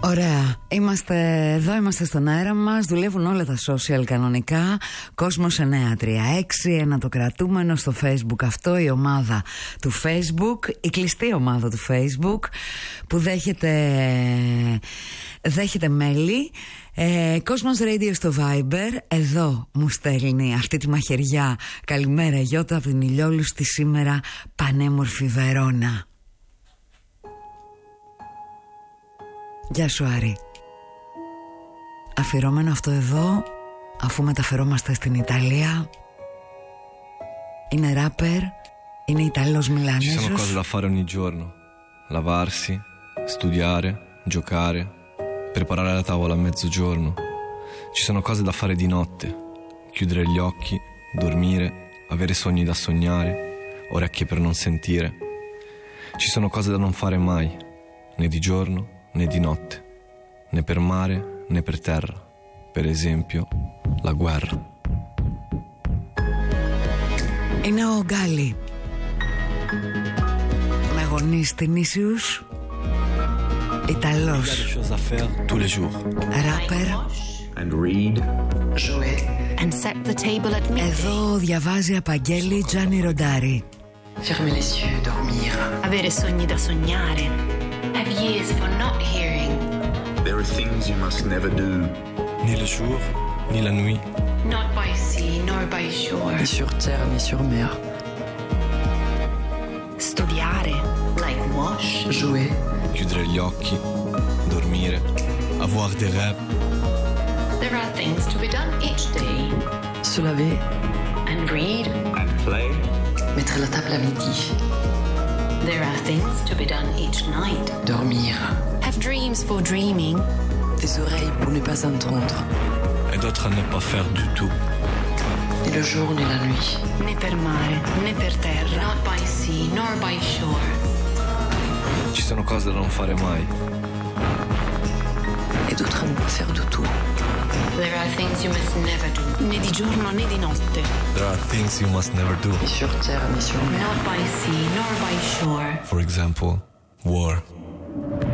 Ωραία, είμαστε στον αέρα μας, δουλεύουν όλα τα social κανονικά. Κόσμος 936, ένα το κρατούμενο στο Facebook αυτό, η ομάδα του Facebook, η κλειστή ομάδα του Facebook που δέχεται μέλη. Κόσμος Radio στο Viber. Εδώ μου στέλνει αυτή τη μαχαιριά. Καλημέρα Γιώτα από την ηλιόλουστη σήμερα πανέμορφη Βερόνα. Γεια σου Άρη. Αφιερώμενο αυτό εδώ, αφού μεταφερόμαστε στην Ιταλία. Είναι rapper, είναι Ιταλός Μιλανέζος. Ci sono cose da fare ogni giorno. Lavarsi, studiare, giocare, preparare la tavola a mezzogiorno. Ci sono cose da fare di notte. Chiudere gli occhi, dormire, avere sogni da sognare, orecchie per non sentire. Ci sono cose da non fare mai, né di giorno né di notte, né per mare né per terra. Per esempio, la guerra. Είναι ο Γκάλι, με γονείς στην Ίσιους, Ιταλός, ράπερ. And read, jouer, and set the table at midday. Εδώ διαβάζει Απαγγέλη Τζάνι Ροντάρι. Fermer les yeux, dormir. Avere sogni da sognare. Have years for not hearing. There are things you must never do. Ni le jour, ni la nuit. Not by sea, nor by shore. Ni sur terre, ni sur mer. Studiare. Like wash. Jouer. Chiudere gli occhi, dormire, avoir des rêves. There are things to be done each day. Se laver. And read. And play. Mettre la table à midi. There are things to be done each night. Dormir. Have dreams for dreaming. Des oreilles pour ne pas entendre. Et d'autres à ne pas faire du tout. Ni le jour ni la nuit. Né per mare, né per terra. Not by sea, nor by shore. Ci sono cose da non fare mai. Et d'autres à ne pas faire du tout. There are things you must never do. Né di giorno né di notte. There are things you must never do. Ni sur terre, ni sur mer. Not by sea, nor by shore. For example, war.